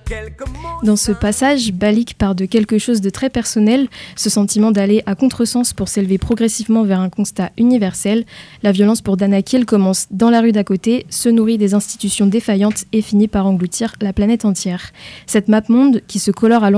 Dans ce passage, Balik part de quelque chose de très personnel, ce sentiment d'aller à contresens pour s'élever progressivement vers un constat universel. La violence pour Danakil commence dans la rue d'à côté, se nourrit des institutions défaillantes et finit par engloutir la planète entière. Cette map-monde qui se colore à